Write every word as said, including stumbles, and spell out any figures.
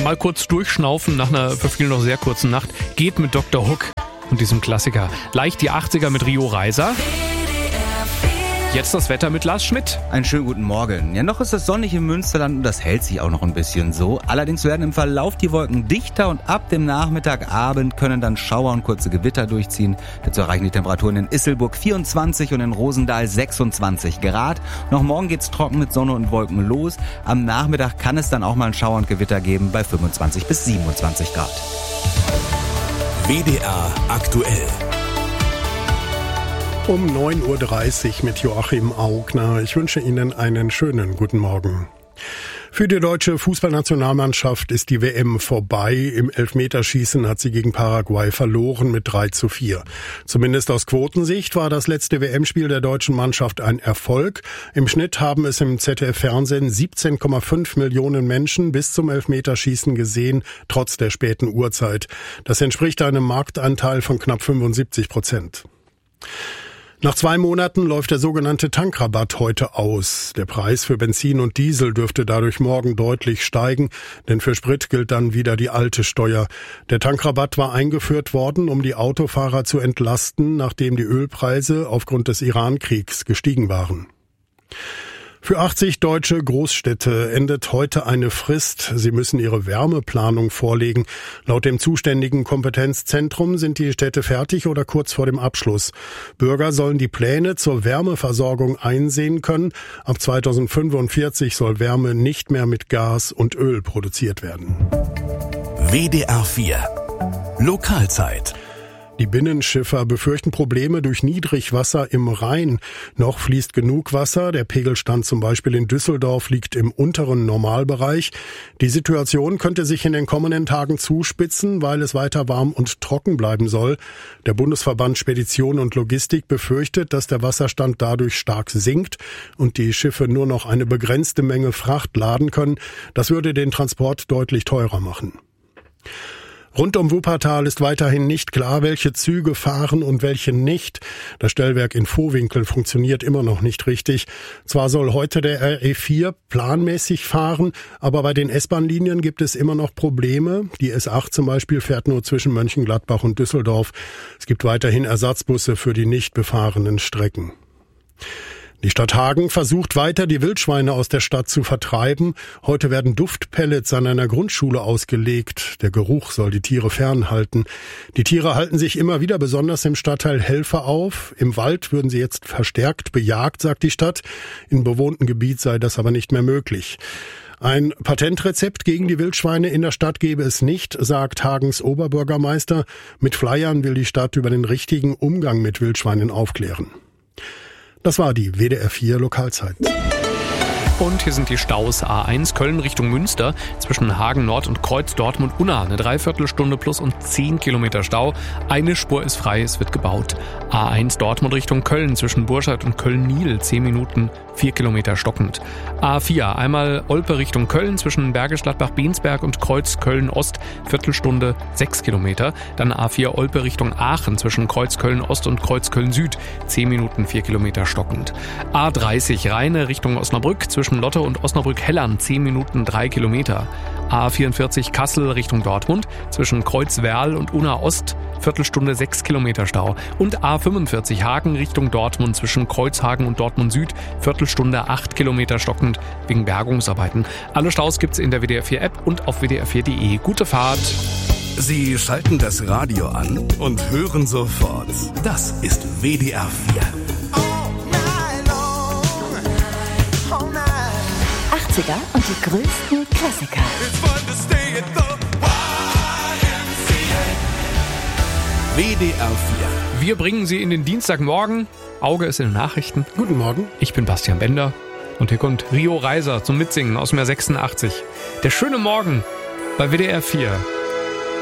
Mal kurz durchschnaufen nach einer für viele noch sehr kurzen Nacht geht mit Doktor Hook und diesem Klassiker. Leicht die achtziger mit Rio Reiser. Jetzt das Wetter mit Lars Schmidt. Einen schönen guten Morgen. Ja, noch ist es sonnig im Münsterland und das hält sich auch noch ein bisschen so. Allerdings werden im Verlauf die Wolken dichter und ab dem Nachmittagabend können dann Schauer und kurze Gewitter durchziehen. Dazu erreichen die Temperaturen in Isselburg vierundzwanzig und in Rosendahl sechsundzwanzig Grad. Noch morgen geht's trocken mit Sonne und Wolken los. Am Nachmittag kann es dann auch mal ein Schauer und Gewitter geben bei fünfundzwanzig bis siebenundzwanzig Grad. W D R aktuell. Um neun Uhr dreißig mit Joachim Augner. Ich wünsche Ihnen einen schönen guten Morgen. Für die deutsche Fußballnationalmannschaft ist die W M vorbei. Im Elfmeterschießen hat sie gegen Paraguay verloren mit drei zu vier. Zumindest aus Quotensicht war das letzte W M-Spiel der deutschen Mannschaft ein Erfolg. Im Schnitt haben es im Z D F-Fernsehen siebzehn Komma fünf Millionen Menschen bis zum Elfmeterschießen gesehen, trotz der späten Uhrzeit. Das entspricht einem Marktanteil von knapp fünfundsiebzig Prozent. Nach zwei Monaten läuft der sogenannte Tankrabatt heute aus. Der Preis für Benzin und Diesel dürfte dadurch morgen deutlich steigen, denn für Sprit gilt dann wieder die alte Steuer. Der Tankrabatt war eingeführt worden, um die Autofahrer zu entlasten, nachdem die Ölpreise aufgrund des Iran-Kriegs gestiegen waren. Für achtzig deutsche Großstädte endet heute eine Frist. Sie müssen ihre Wärmeplanung vorlegen. Laut dem zuständigen Kompetenzzentrum sind die Städte fertig oder kurz vor dem Abschluss. Bürger sollen die Pläne zur Wärmeversorgung einsehen können. Ab zweitausendfünfundvierzig soll Wärme nicht mehr mit Gas und Öl produziert werden. W D R vier Lokalzeit. Die Binnenschiffer befürchten Probleme durch Niedrigwasser im Rhein. Noch fließt genug Wasser. Der Pegelstand zum Beispiel in Düsseldorf liegt im unteren Normalbereich. Die Situation könnte sich in den kommenden Tagen zuspitzen, weil es weiter warm und trocken bleiben soll. Der Bundesverband Spedition und Logistik befürchtet, dass der Wasserstand dadurch stark sinkt und die Schiffe nur noch eine begrenzte Menge Fracht laden können. Das würde den Transport deutlich teurer machen. Rund um Wuppertal ist weiterhin nicht klar, welche Züge fahren und welche nicht. Das Stellwerk in Vohwinkel funktioniert immer noch nicht richtig. Zwar soll heute der R E vier planmäßig fahren, aber bei den S-Bahn-Linien gibt es immer noch Probleme. Die S acht zum Beispiel fährt nur zwischen Mönchengladbach und Düsseldorf. Es gibt weiterhin Ersatzbusse für die nicht befahrenen Strecken. Die Stadt Hagen versucht weiter, die Wildschweine aus der Stadt zu vertreiben. Heute werden Duftpellets an einer Grundschule ausgelegt. Der Geruch soll die Tiere fernhalten. Die Tiere halten sich immer wieder besonders im Stadtteil Helfer auf. Im Wald würden sie jetzt verstärkt bejagt, sagt die Stadt. Im bewohnten Gebiet sei das aber nicht mehr möglich. Ein Patentrezept gegen die Wildschweine in der Stadt gebe es nicht, sagt Hagens Oberbürgermeister. Mit Flyern will die Stadt über den richtigen Umgang mit Wildschweinen aufklären. Das war die W D R vier Lokalzeit. Und hier sind die Staus. A eins Köln Richtung Münster zwischen Hagen Nord und Kreuz Dortmund-Unna. Eine Dreiviertelstunde plus und zehn Kilometer Stau. Eine Spur ist frei, es wird gebaut. A eins Dortmund Richtung Köln zwischen Burscheid und Köln-Niel. zehn Minuten, vier Kilometer stockend. A vier einmal Olpe Richtung Köln zwischen Bergisch Gladbach-Bensberg und Kreuz Köln-Ost. Viertelstunde, sechs Kilometer. Dann A vier Olpe Richtung Aachen zwischen Kreuz Köln-Ost und Kreuz Köln-Süd. zehn Minuten, vier Kilometer stockend. A dreißig Rheine Richtung Osnabrück zwischen Lotte und Osnabrück-Hellern, zehn Minuten, drei Kilometer. A vierundvierzig Kassel Richtung Dortmund, zwischen Kreuzwerl und Unna Ost, Viertelstunde, sechs Kilometer Stau. Und A fünfundvierzig Hagen Richtung Dortmund, zwischen Kreuzhagen und Dortmund Süd, Viertelstunde, acht Kilometer stockend, wegen Bergungsarbeiten. Alle Staus gibt's in der W D R vier App und auf w d r vier punkt de. Gute Fahrt! Sie schalten das Radio an und hören sofort. Das ist W D R vier. achtziger und die größten Klassiker. W D R vier. Wir bringen Sie in den Dienstagmorgen. Auge ist in den Nachrichten. Guten Morgen. Ich bin Bastian Bender und hier kommt Rio Reiser zum Mitsingen aus dem Jahr sechsundachtzig. Der schöne Morgen bei W D R vier.